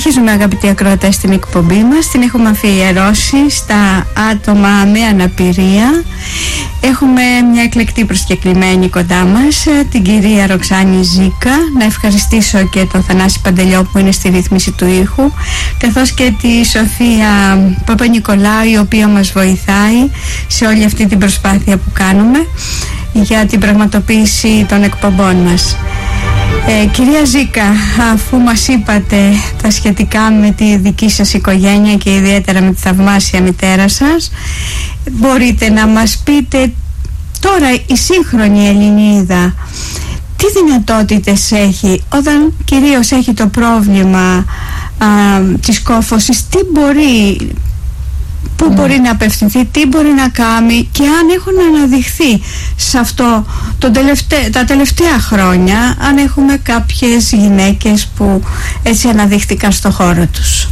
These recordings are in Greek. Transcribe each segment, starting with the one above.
Συνεχίζουμε, αγαπητοί ακροατές, την εκπομπή μας. Την έχουμε αφιερώσει στα άτομα με αναπηρία. Έχουμε μια εκλεκτή προσκεκλημένη κοντά μας, την κυρία Ροξάνη Ζήκα. Να ευχαριστήσω και τον Θανάση Παντελιό που είναι στη ρύθμιση του ήχου, καθώς και τη Σοφία Παπα-Νικολάου, η οποία μας βοηθάει σε όλη αυτή την προσπάθεια που κάνουμε για την πραγματοποίηση των εκπομπών μας. Κυρία Ζήκα, αφού μας είπατε τα σχετικά με τη δική σας οικογένεια και ιδιαίτερα με τη θαυμάσια μητέρα σας, μπορείτε να μας πείτε τώρα η σύγχρονη Ελληνίδα τι δυνατότητες έχει όταν κυρίως έχει το πρόβλημα της κόφωσης, τι μπορεί, πού μπορεί να απευθυνθεί, τι μπορεί να κάνει, και αν έχουν αναδειχθεί σε αυτό τα τελευταία χρόνια, αν έχουμε κάποιες γυναίκες που έτσι αναδείχθηκαν στο χώρο τους.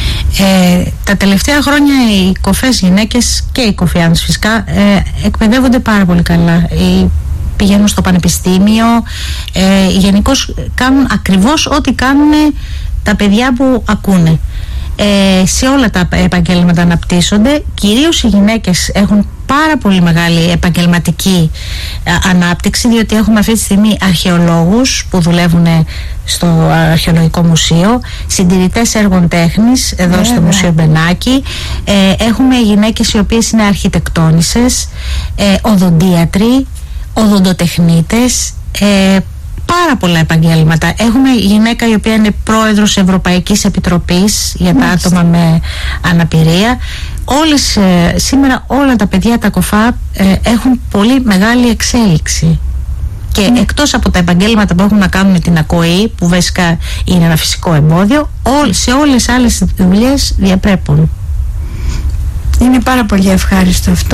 Τα τελευταία χρόνια οι κοφές γυναίκες και οι κοφιάνες φυσικά εκπαιδεύονται πάρα πολύ καλά. Πηγαίνουν στο πανεπιστήμιο, γενικώς κάνουν ακριβώς ό,τι κάνουν τα παιδιά που ακούνε. Σε όλα τα επαγγέλματα αναπτύσσονται. Κυρίως οι γυναίκες έχουν πάρα πολύ μεγάλη επαγγελματική ανάπτυξη, διότι έχουμε αυτή τη στιγμή αρχαιολόγους που δουλεύουν στο Αρχαιολογικό Μουσείο, συντηρητές έργων τέχνης εδώ στο Μουσείο Μπενάκη, έχουμε γυναίκες οι οποίες είναι αρχιτεκτόνισσες, οδοντίατροι, οδοντοτεχνίτες, πάρα πολλά επαγγέλματα. Έχουμε γυναίκα η οποία είναι πρόεδρος Ευρωπαϊκής Επιτροπής για τα άτομα με αναπηρία. Σήμερα όλα τα παιδιά τα κοφά έχουν πολύ μεγάλη εξέλιξη. Και εκτός από τα επαγγέλματα που έχουν να κάνουν με την ακοή, που βασικά είναι ένα φυσικό εμπόδιο, σε όλες τις άλλες δουλειές διαπρέπουν. Είναι πάρα πολύ ευχάριστο αυτό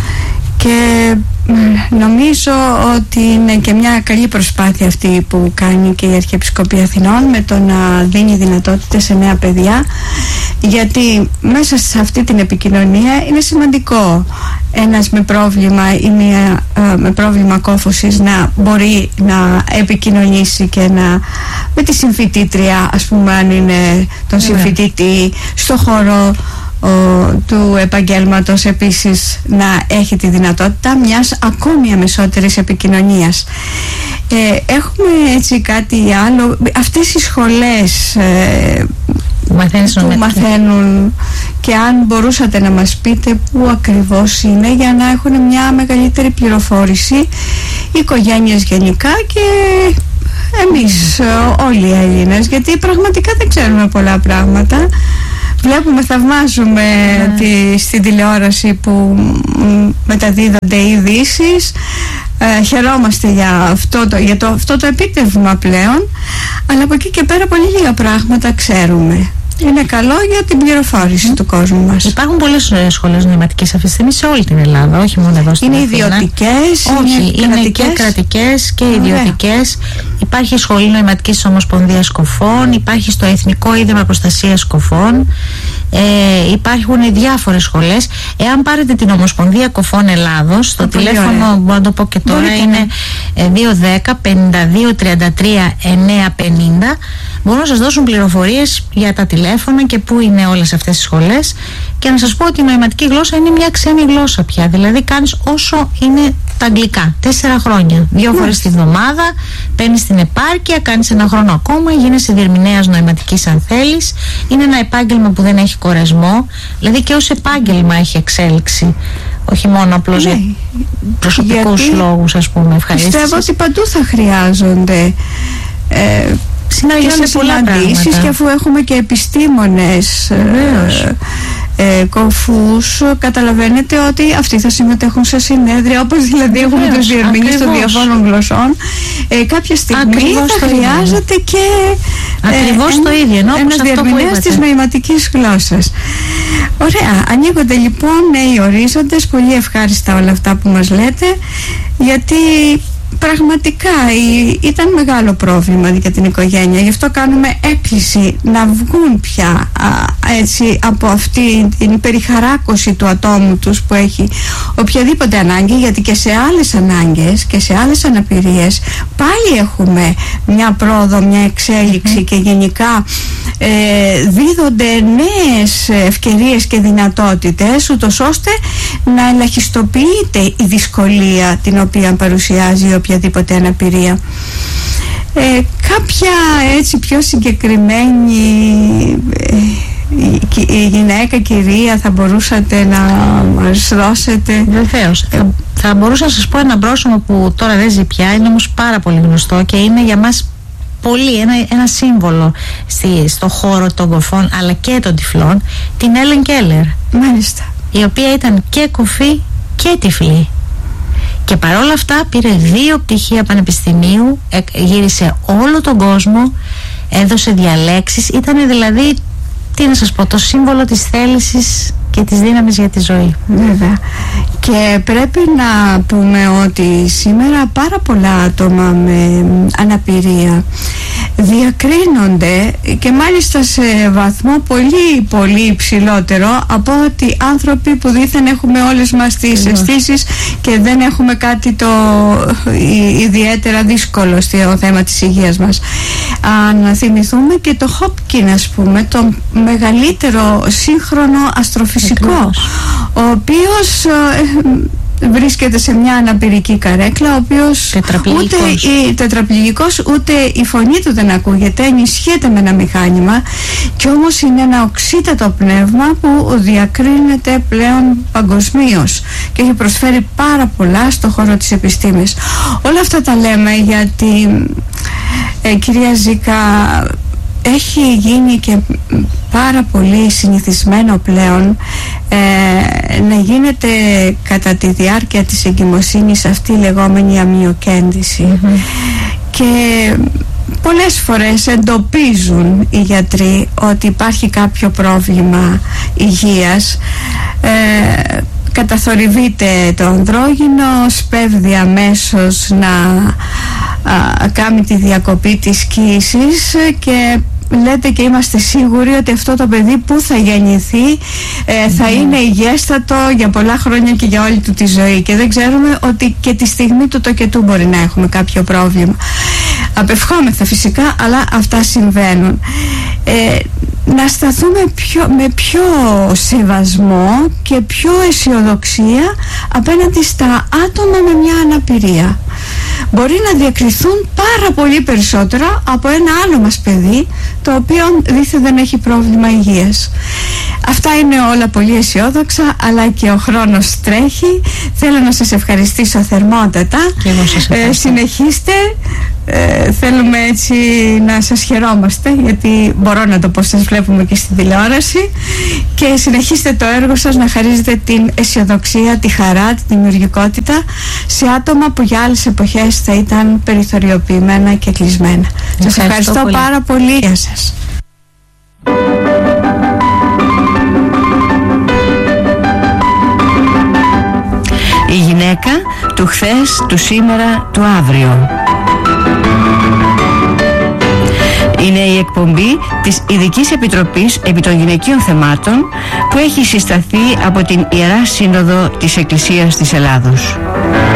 και νομίζω ότι είναι και μια καλή προσπάθεια αυτή που κάνει και η Αρχιεπισκοπή Αθηνών με το να δίνει δυνατότητες σε νέα παιδιά, γιατί μέσα σε αυτή την επικοινωνία είναι σημαντικό ένας με πρόβλημα ή μία με πρόβλημα κόφωσης να μπορεί να επικοινωνήσει και με τη συμφοιτήτρια, ας πούμε, αν είναι τον συμφοιτητή, στο χώρο του επαγγέλματος επίσης να έχει τη δυνατότητα μιας ακόμη αμεσότερης επικοινωνίας. Έχουμε έτσι κάτι άλλο, αυτές οι σχολές που μαθαίνουν, και αν μπορούσατε να μας πείτε πού ακριβώς είναι, για να έχουν μια μεγαλύτερη πληροφόρηση οι οικογένειες γενικά και εμείς όλοι οι Έλληνες, γιατί πραγματικά δεν ξέρουμε πολλά πράγματα. Βλέπουμε, θαυμάζουμε στην τηλεόραση που μεταδίδονται οι ειδήσεις, χαιρόμαστε για αυτό το επίτευγμα πλέον, αλλά από εκεί και πέρα πολύ λίγα πράγματα ξέρουμε. Είναι καλό για την πληροφόρηση του κόσμου μας. Υπάρχουν πολλές σχολές νοηματικής αυτή τη στιγμή σε όλη την Ελλάδα, όχι μόνο εδώ στην Αθήνα. Είναι ιδιωτικές, είναι και κρατικές και ιδιωτικές. Υπάρχει σχολή νοηματικής της Ομοσπονδίας Κοφών, υπάρχει στο Εθνικό Ίδρυμα Προστασίας Κοφών, υπάρχουν διάφορες σχολές. Εάν πάρετε την Ομοσπονδία Κοφών Ελλάδος, το τηλέφωνο, μπορώ να το πω και τώρα, είναι 210 52 33 950. Μπορούν να σας δώσουν πληροφορίες για τα τηλέφωνα και πού είναι όλες αυτές οι σχολές. Και να σας πω ότι η νοηματική γλώσσα είναι μια ξένη γλώσσα πια. Δηλαδή κάνεις όσο είναι τα αγγλικά. 4 χρόνια. 2 φορές τη βδομάδα παίρνεις την επάρκεια, κάνεις 1 χρόνο ακόμα, γίνεσαι διερμηνέας νοηματικής αν θέλεις. Είναι ένα επάγγελμα που δεν έχει κορεσμό. Δηλαδή και ως επάγγελμα έχει εξέλιξη. Όχι μόνο απλώς για προσωπικούς λόγους, ας πούμε, ευχαρίστησης. Πιστεύω ότι παντού θα χρειάζονται συναντήσεις, και αφού έχουμε και επιστήμονες κοφούς, καταλαβαίνετε ότι αυτοί θα συμμετέχουν σε συνέδρια, όπως δηλαδή έχουμε τους διερμηνείς των διαφόρων γλωσσών. Κάποια στιγμή θα χρειάζεται και ακριβώς το ίδιο, ένας διερμηνέας της νοηματικής γλώσσας. Ωραία, ανοίγονται λοιπόν νέοι ορίζοντες. Πολύ ευχάριστα όλα αυτά που μας λέτε, γιατί πραγματικά ήταν μεγάλο πρόβλημα για την οικογένεια. Γι' αυτό κάνουμε έκκληση να βγουν πια έτσι από αυτή την περιχαράκωση του ατόμου τους που έχει οποιαδήποτε ανάγκη, γιατί και σε άλλες ανάγκες και σε άλλες αναπηρίες πάλι έχουμε μια πρόοδο, μια εξέλιξη και γενικά δίδονται νέες ευκαιρίες και δυνατότητες ούτως ώστε να ελαχιστοποιείται η δυσκολία την οποία παρουσιάζει οποιαδήποτε αναπηρία. Κάποια έτσι πιο συγκεκριμένη η γυναίκα, κυρία, θα μπορούσατε να μας δώσετε? Βεβαίως. Θα μπορούσα να σας πω ένα πρόσωπο που τώρα δεν ζει πια, είναι όμως πάρα πολύ γνωστό και είναι για μας πολύ ένα σύμβολο στο χώρο των κοφών αλλά και των τυφλών, την Έλεν Κέλλερ. Μάλιστα. Η οποία ήταν και κοφή και τυφλή. Και παρόλα αυτά πήρε 2 πτυχία πανεπιστημίου, γύρισε όλο τον κόσμο, έδωσε διαλέξεις, ήταν δηλαδή, τι να σας πω, το σύμβολο της θέλησης και της δύναμης για τη ζωή. Βέβαια. Και πρέπει να πούμε ότι σήμερα πάρα πολλά άτομα με αναπηρία διακρίνονται και μάλιστα σε βαθμό πολύ πολύ υψηλότερο από ότι άνθρωποι που δήθεν έχουμε όλες μας τις αισθήσεις και δεν έχουμε κάτι το ιδιαίτερα δύσκολο στο θέμα της υγείας μας. Αν θυμηθούμε και το Hopkins, ας πούμε, το μεγαλύτερο σύγχρονο αστροφυσικό, ο οποίος βρίσκεται σε μια αναπηρική καρέκλα, ο οποίος τετραπληγικός, ούτε η φωνή του δεν ακούγεται, ενισχύεται με ένα μηχάνημα και όμως είναι ένα οξύτατο πνεύμα που διακρίνεται πλέον παγκοσμίως και έχει προσφέρει πάρα πολλά στο χώρο της επιστήμης. Όλα αυτά τα λέμε γιατί κυρία Ζήκα, έχει γίνει και πάρα πολύ συνηθισμένο πλέον να γίνεται κατά τη διάρκεια της εγκυμοσύνης αυτή η λεγόμενη αμιοκέντηση. Και πολλές φορές εντοπίζουν οι γιατροί ότι υπάρχει κάποιο πρόβλημα υγείας, καταθορυβείται το ανδρόγυνο, σπέβδει αμέσως να κάνει τη διακοπή της κύησης και λέτε και είμαστε σίγουροι ότι αυτό το παιδί που θα γεννηθεί θα είναι υγιέστατο για πολλά χρόνια και για όλη του τη ζωή, και δεν ξέρουμε ότι και τη στιγμή του τοκετού μπορεί να έχουμε κάποιο πρόβλημα. Απευχόμεθα φυσικά, αλλά αυτά συμβαίνουν. Να σταθούμε με πιο σεβασμό και πιο αισιοδοξία απέναντι στα άτομα με μια αναπηρία. Μπορεί να διακριθούν πάρα πολύ περισσότερο από ένα άλλο μας παιδί, το οποίο δήθεν δεν έχει πρόβλημα υγείας. Αυτά είναι όλα πολύ αισιόδοξα, αλλά και ο χρόνος τρέχει. Θέλω να σας ευχαριστήσω θερμότατα. Και εγώ σας ευχαριστώ. Συνεχίστε. Θέλουμε έτσι να σας χαιρόμαστε, γιατί μπορώ να το πω, σας βλέπουμε και στην τηλεόραση, και συνεχίστε το έργο σας να χαρίζετε την αισιοδοξία, τη χαρά, τη δημιουργικότητα σε άτομα που για άλλες εποχές θα ήταν περιθωριοποιημένα και κλεισμένα. Σας ευχαριστώ πολύ. Πάρα πολύ. Γεια σας. Η γυναίκα του χθες, του σήμερα, του αύριο. Είναι η εκπομπή της Ειδικής Επιτροπής επί των Γυναικείων Θεμάτων που έχει συσταθεί από την Ιερά Σύνοδο της Εκκλησίας της Ελλάδος.